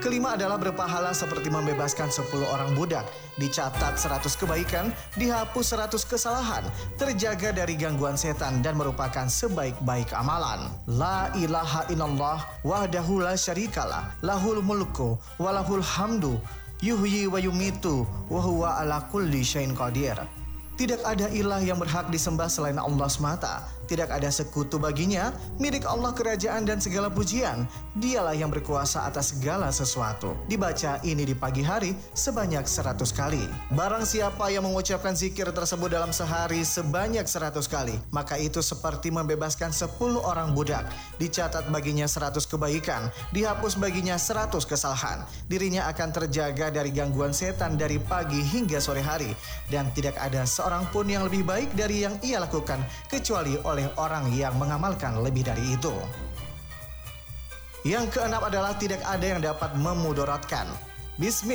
Kelima adalah berpahala seperti membebaskan 10 orang budak, dicatat 100 kebaikan, dihapus 100 kesalahan, terjaga dari gangguan setan dan merupakan sebaik-baik amalan. La ilaha illallah wahdahu la syarikalah, lahul mulku walahul hamdu, yuhyi wa yumitu wa huwa ala kulli syai'in qadir. Tidak ada ilah yang berhak disembah selain Allah semata. Tidak ada sekutu baginya, milik Allah kerajaan dan segala pujian. Dialah yang berkuasa atas segala sesuatu. Dibaca ini di pagi hari sebanyak 100 kali. Barang siapa yang mengucapkan zikir tersebut dalam sehari sebanyak 100 kali, maka itu seperti membebaskan 10 orang budak. Dicatat baginya 100 kebaikan, dihapus baginya 100 kesalahan. Dirinya akan terjaga dari gangguan setan dari pagi hingga sore hari. Dan tidak ada seorang pun yang lebih baik dari yang ia lakukan, kecuali oleh orang yang mengamalkan lebih dari itu. Yang keenam adalah tidak ada yang dapat memudaratkan. Bismillah.